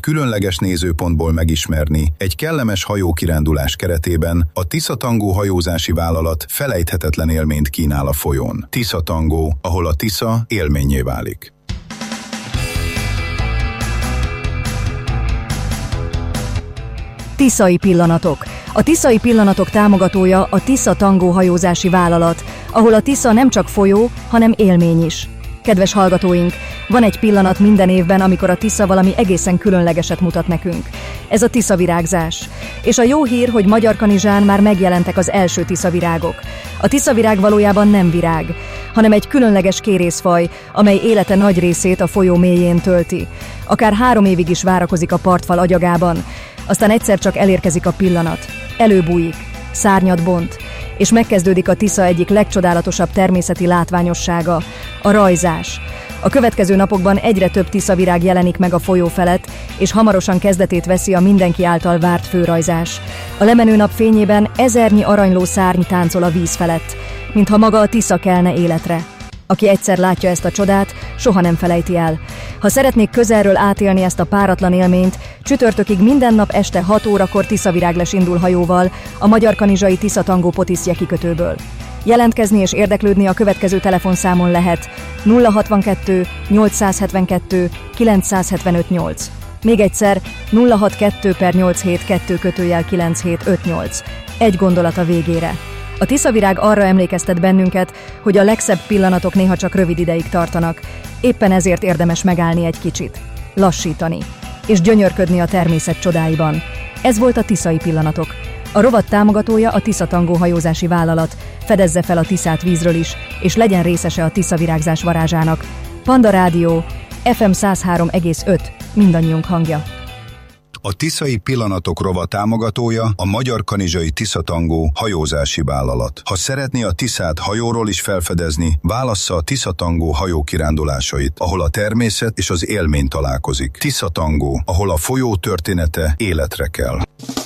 különleges nézőpontból megismerni egy kellemes hajókirándulás keretében a Tisza Tango hajózási vállalat felejthetetlen élményt kínál a folyón. Tisza Tango, ahol a Tisza élménnyé válik. Tiszai pillanatok. A Tiszai pillanatok támogatója a Tisza Tango hajózási vállalat, ahol a Tisza nem csak folyó, hanem élmény is. Kedves hallgatóink, van egy pillanat minden évben, amikor a Tisza valami egészen különlegeset mutat nekünk. Ez a tiszavirágzás. És a jó hír, hogy Magyarkanizsán már megjelentek az első tiszavirágok. A tiszavirág valójában nem virág, hanem egy különleges kérészfaj, amely élete nagy részét a folyó mélyén tölti. Akár 3 évig is várakozik a partfal agyagában, aztán egyszer csak elérkezik a pillanat. Előbújik, szárnyat bont, és megkezdődik a Tisza egyik legcsodálatosabb természeti látványossága, a rajzás. A következő napokban egyre több tiszavirág jelenik meg a folyó felett, és hamarosan kezdetét veszi a mindenki által várt főrajzás. A lemenő nap fényében ezernyi aranyló szárny táncol a víz felett, mintha maga a Tisza kelne életre. Aki egyszer látja ezt a csodát, soha nem felejti el. Ha szeretnék közelről átélni ezt a páratlan élményt, csütörtökig minden nap este 6 órakor tiszavirágles indul hajóval a magyarkanizsai Tisza Tango Potisztje kikötőből. Jelentkezni és érdeklődni a következő telefonszámon lehet 062 872 975 8. Még egyszer 062/872-9758. Egy gondolat a végére. A tiszavirág arra emlékeztet bennünket, hogy a legszebb pillanatok néha csak rövid ideig tartanak, éppen ezért érdemes megállni egy kicsit, lassítani, és gyönyörködni a természet csodáiban. Ez volt a Tiszai Pillanatok. A rovat támogatója a Tisza Tango hajózási vállalat, fedezze fel a Tiszát vízről is, és legyen részese a tiszavirágzás varázsának. Panda Rádió, FM 103,5, mindannyiunk hangja. A Tiszai Pillanatok rovat támogatója a Magyarkanizsai Tisza Tango hajózási vállalat. Ha szeretné a Tiszát hajóról is felfedezni, válassza a Tisza Tango hajókirándulásait, ahol a természet és az élmény találkozik. Tisza Tango, ahol a folyó története életre kell.